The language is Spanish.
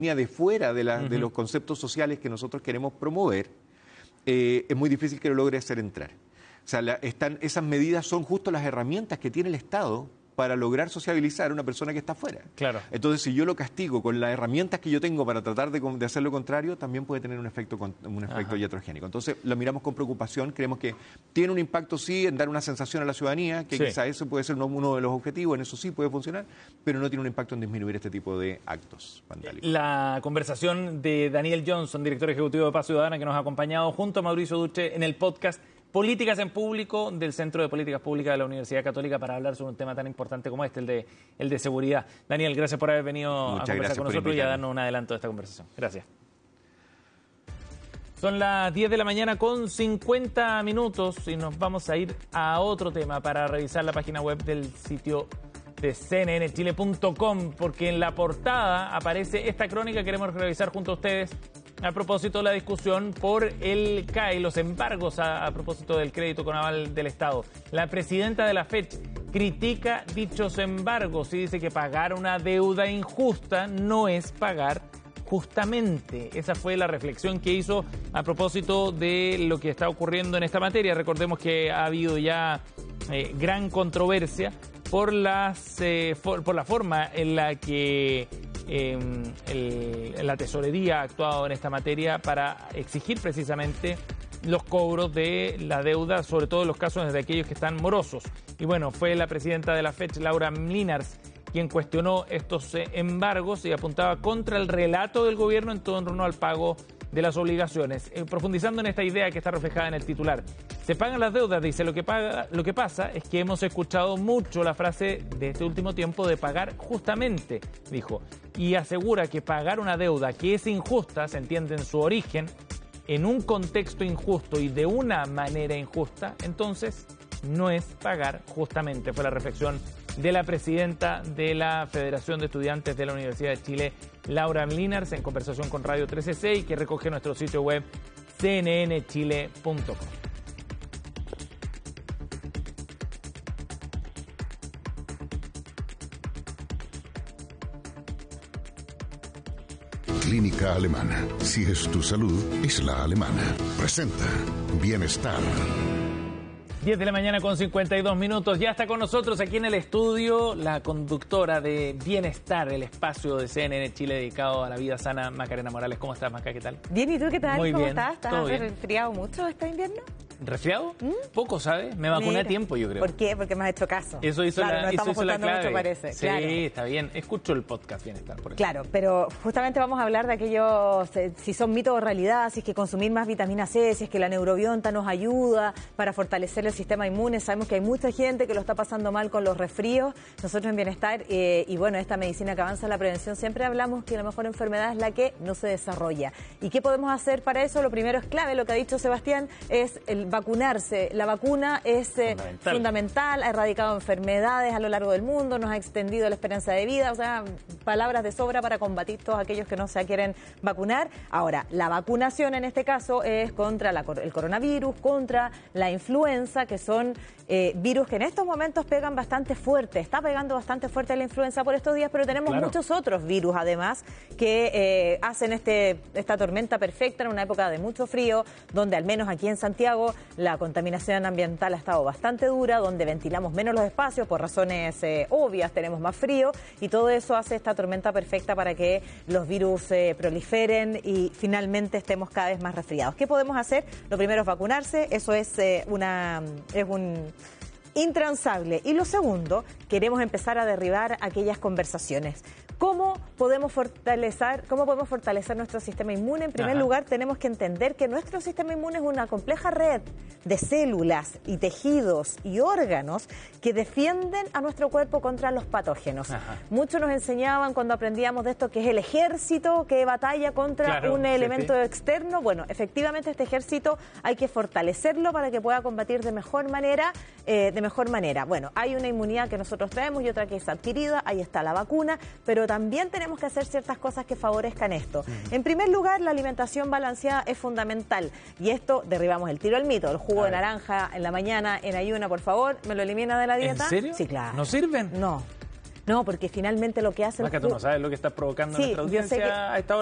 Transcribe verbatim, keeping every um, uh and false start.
de fuera de, la, Uh-huh. de los conceptos sociales que nosotros queremos promover, eh, es muy difícil que lo logre hacer entrar. O sea, la, están, esas medidas son justo las herramientas que tiene el Estado para lograr sociabilizar a una persona que está afuera. Claro. Entonces, si yo lo castigo con las herramientas que yo tengo para tratar de, de hacer lo contrario, también puede tener un efecto, un efecto iatrogénico. Entonces, lo miramos con preocupación, creemos que tiene un impacto, sí, en dar una sensación a la ciudadanía, que sí. quizá eso puede ser uno, uno de los objetivos, en eso sí puede funcionar, pero no tiene un impacto en disminuir este tipo de actos vandálicos. La conversación de Daniel Johnson, director ejecutivo de Paz Ciudadana, que nos ha acompañado junto a Mauricio Duche en el podcast Políticas en Público del Centro de Políticas Públicas de la Universidad Católica, para hablar sobre un tema tan importante como este, el de, el de seguridad. Daniel, gracias por haber venido Muchas a conversar con nosotros y a darnos un adelanto de esta conversación. Gracias. Son las diez de la mañana con cincuenta minutos y nos vamos a ir a otro tema para revisar la página web del sitio de C N N Chile punto com, porque en la portada aparece esta crónica que queremos revisar junto a ustedes a propósito de la discusión por el C A E, los embargos a, a propósito del crédito con aval del Estado. La presidenta de la F E D critica dichos embargos y dice que pagar una deuda injusta no es pagar justamente. Esa fue la reflexión que hizo a propósito de lo que está ocurriendo en esta materia. Recordemos que ha habido ya eh, gran controversia por, las, eh, for, por la forma en la que Eh, el, la tesorería ha actuado en esta materia para exigir precisamente los cobros de la deuda, sobre todo en los casos de aquellos que están morosos. Y bueno, fue la presidenta de la F E D, Laura Mlinars, quien cuestionó estos eh, embargos y apuntaba contra el relato del gobierno en torno al pago de las obligaciones. Eh, profundizando en esta idea que está reflejada en el titular. Se pagan las deudas, dice, lo que, paga, lo que pasa es que hemos escuchado mucho la frase de este último tiempo de pagar justamente, dijo, y asegura que pagar una deuda que es injusta, se entiende en su origen, en un contexto injusto y de una manera injusta, entonces no es pagar justamente. Fue la reflexión de la presidenta de la Federación de Estudiantes de la Universidad de Chile, Laura Mlinars, en conversación con Radio trece C, y que recoge nuestro sitio web C N N Chile punto com. Clínica Alemana. Si es tu salud, es la alemana. Presenta Bienestar. diez de la mañana con cincuenta y dos minutos. Ya está con nosotros aquí en el estudio la conductora de Bienestar, el espacio de C N N Chile dedicado a la vida sana, Macarena Morales. ¿Cómo estás, Maca? ¿Qué tal? Bien, ¿y tú qué tal? Muy ¿Cómo bien. estás? ¿Estás ¿Todo bien? resfriado mucho este invierno? ¿Resfriado? ¿Mm? Poco, ¿sabes? Me vacuné Mira. a tiempo, yo creo. ¿Por qué? Porque me has hecho caso. Eso hizo claro, la, no eso estamos hizo la juntando clave. mucho, parece. Sí, claro. está bien. Escucho el podcast Bienestar, por eso. Claro, pero justamente vamos a hablar de aquellos, eh, si son mitos o realidad, si es que consumir más vitamina C, si es que la neurobionta nos ayuda para fortalecer el sistema inmune. Sabemos que hay mucha gente que lo está pasando mal con los resfríos. Nosotros en Bienestar, eh, y bueno, esta medicina que avanza en la prevención, siempre hablamos que la mejor enfermedad es la que no se desarrolla. ¿Y qué podemos hacer para eso? Lo primero es clave, lo que ha dicho Sebastián, es el vacunarse. La vacuna es eh, Fundamental. fundamental, ha erradicado enfermedades a lo largo del mundo, nos ha extendido la esperanza de vida, o sea, palabras de sobra para combatir todos aquellos que no se quieren vacunar. Ahora, la vacunación en este caso es contra la, el coronavirus, contra la influenza, que son eh, virus que en estos momentos pegan bastante fuerte, está pegando bastante fuerte la influenza por estos días, pero tenemos Claro. muchos otros virus además que eh, hacen este, esta tormenta perfecta en una época de mucho frío, donde al menos aquí en Santiago la contaminación ambiental ha estado bastante dura, donde ventilamos menos los espacios por razones eh, obvias, tenemos más frío y todo eso hace esta tormenta perfecta para que los virus eh, proliferen y finalmente estemos cada vez más resfriados. ¿Qué podemos hacer? Lo primero es vacunarse, eso es, eh, una, es un intransable. Y lo segundo, queremos empezar a derribar aquellas conversaciones. ¿Cómo podemos fortalecer, cómo podemos fortalecer nuestro sistema inmune? En primer Ajá. lugar, tenemos que entender que nuestro sistema inmune es una compleja red de células y tejidos y órganos que defienden a nuestro cuerpo contra los patógenos. Ajá. Muchos nos enseñaban cuando aprendíamos de esto que es el ejército que batalla contra Claro, un sí, elemento sí. externo. Bueno, efectivamente este ejército hay que fortalecerlo para que pueda combatir de mejor manera, eh, de mejor manera. Bueno, hay una inmunidad que nosotros traemos y otra que es adquirida, ahí está la vacuna, pero también tenemos que hacer ciertas cosas que favorezcan esto. Uh-huh. En primer lugar, la alimentación balanceada es fundamental y esto derribamos el tiro al mito, el jugo de naranja en la mañana, en ayuna, por favor, ¿me lo elimina de la dieta? ¿En serio? Sí, claro. ¿No sirven? No. No, porque finalmente lo que hacen... Maca, tú no sabes lo que estás provocando Sí, en nuestra yo sé audiencia que- a esta hora.